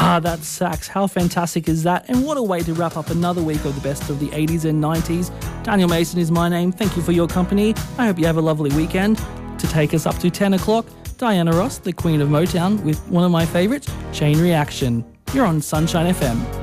Ah, that sax. How fantastic is that? And what a way to wrap up another week of the best of the 80s and 90s. Daniel Mason is my name. Thank you for your company. I hope you have a lovely weekend. To take us up to 10 o'clock, Diana Ross, the Queen of Motown, with one of my favourites, Chain Reaction. You're on Sunshine FM.